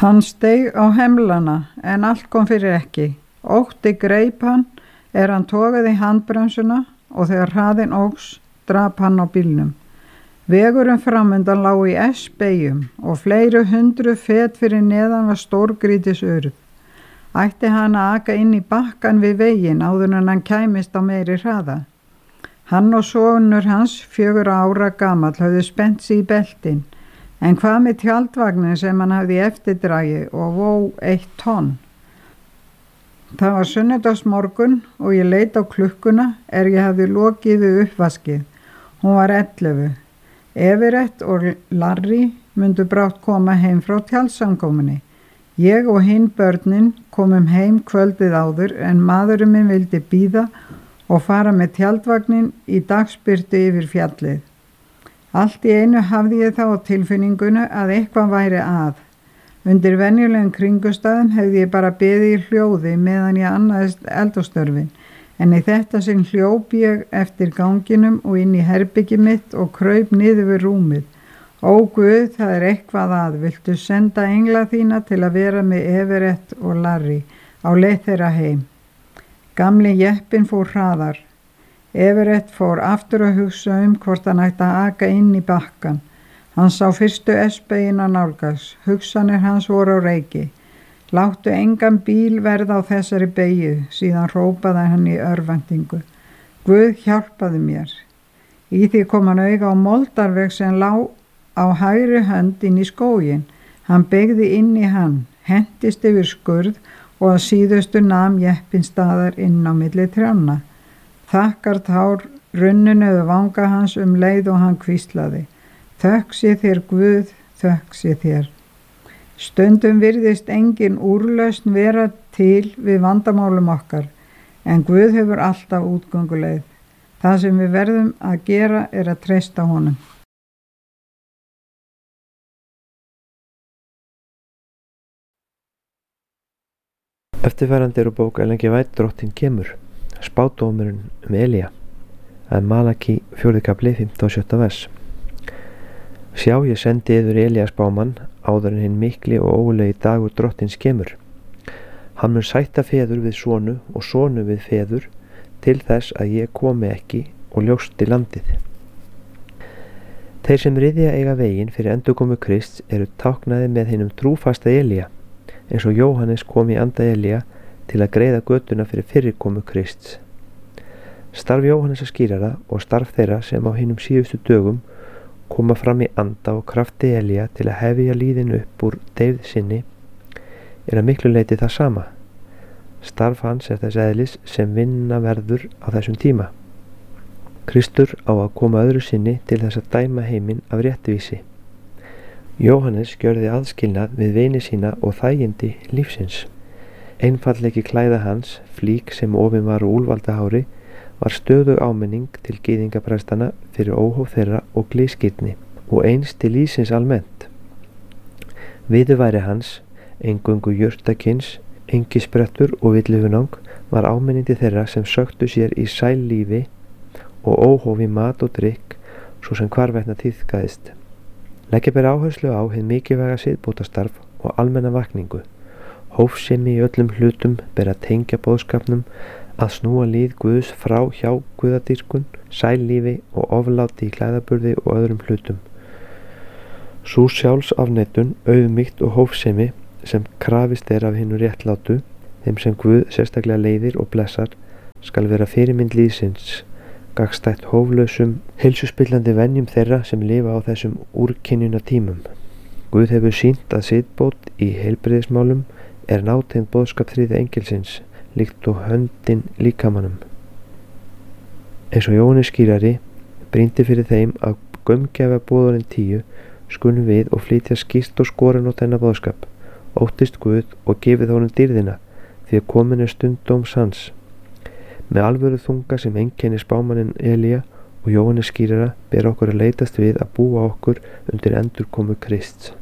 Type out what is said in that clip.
Hann steig á hemlana en allt kom fyrir ekki. Ótti greip hann hann togaði í handbremsuna og þegar hraðinn óx drap hann á bílnum. Vegurinn framundan lá í S-beygjum og fleiri 100 fet fyrir neðan var stórgrýtis urð. Ætti hann að aka inn í bakkan við veginn áður en hann kæmist á meiri hraða. Hann og sonur hans 4 ára gamall höfðu spennt sig í beltin, en hvað með tjaldvagnin sem hann hafði í eftirdragi og vó 1 tonn? Það var sunnudagsmorgun og ég leit á klukkuna ég hafði lokið við uppvaskið. Hún var 11. Everett og Larry myndu brátt koma heim frá tjaldsamkomunni. Ég og hinn börnin komum heim kvöldið áður en maðurinn minn vildi bíða og fara með tjaldvagnin í dagsbirtu yfir fjallið. Allt í einu hafði ég þá á tilfinninguna að eitthvað væri að. Undir venjulegum kringustæðum hefði ég bara beðið í hljóði meðan ég annaðist eldhússtörfin, en í þetta sinn hljóp ég eftir ganginum og inn í herbergið mitt og kraup niður við rúmið. Ó Guð, það er eitthvað að, viltu senda engla þína til að vera með Everett og Larry á leið þeirra heim. Gamli jeppinn fór hraðar. Everett fór aftur að hugsa hvort hann ætti að aka inn í bakkan. Hann sá fyrstu S-beygina nálgast, hugsanir hans voru á reiki. Láttu engan bíl verða á þessari beygju, síðan hrópaði hann í örvæntingu. Guð hjálpaði mér. Í því kom hann auga á moldarveg sem lá á hægri hönd inn í skóginn. Hann beygði inn í hann, hentist yfir skurð og að síðustu nam jeppinn staðar inn á milli trjánna. Þakkartár runnu niður vanga hans leið og hann hvíslaði. Þökk sé þér Guð, þökk sé þér. Stundum virðist engin úrlausn vera til við vandamálum okkar, en Guð hefur alltaf útgönguleið. Það sem við verðum að gera að treysta honum. Eftirfarandi bók Ellen G. White, Drottinn kemur, spádómurinn Elía, að Malaki 4. kafli 5. og 7. vers. Sjá, ég sendi yður Elía spámann áður en hinn mikli og ógurlegi dagur Drottins kemur. Hann mun sætta feður við sonu og sonu við feður til þess að ég komi ekki og ljósti landið. Þeir sem ryðja eiga veginn fyrir endurkomu Krists eru táknaði með hinum trúfasta Elía, eins og Jóhannes kom í anda Elía til að greiða götuna fyrir fyrirkomu Krists. Starf Jóhannesar skýrara og starf þeirra sem á hinum síðustu dögum koma fram í anda og krafti Elía til að hefja líðin upp úr deyfð sinni að miklu leyti það sama. Starf hans þess eðlis sem vinna verður á þessum tíma. Kristur á að koma öðru sinni til þess að dæma heiminn af réttvísi. Jóhannes gjörði aðskilnað við vini sína og þægindi lífsins. Einfaldleiki klæða hans, flík sem ofin var úr úlfaldahári, var stöðug áminning til gyðingaprestana fyrir óhóf þeirra og glískirni og eins til lífsins almennt. Viðurværi hans, eingöngu jurtakins, engisprettur og villuhunang var áminningi þeirra sem söktu sér í sællífi og óhóf í mat og drykk svo sem hvarvetna tíðkaðist. Leggja ber áherslu á hið mikilvæga siðbótastarf og almenna vakningu. Hófsemi í öllum hlutum ber að tengja boðskapnum að snúa líð Guðs frá hjá guðadýrkun, sællífi og ofláti í klæðaburði og öðrum hlutum. Sú sjálfsafneitun, auðmýkt og hófsemi sem krafist af hinu réttlátu, þeim sem Guð sérstaklega leiðir og blessar, skal vera fyrirmynd lífsins, gagnstætt hóflausum, heilsuspillandi venjum þeirra sem lifa á þessum úrkynjuna tímum. Guð hefur sýnt að siðbót í heilbrigðismálum nátengd boðskap þriðja engilsins, líkt og höndin líkamanum. Eins og Jóhannes skýrari brýndi fyrir þeim að gaumgæfa boðorðin 10 skulum við og flytja skýrt og skorin á þennan boðskap, óttist Guð og gefið honum dýrðina, því að komin stund dóms hans. Með alvöru þunga sem einkennir spámaninn Elía og Jóhannes skýrara ber okkur að leitast við að búa okkur undir endurkomu Krists.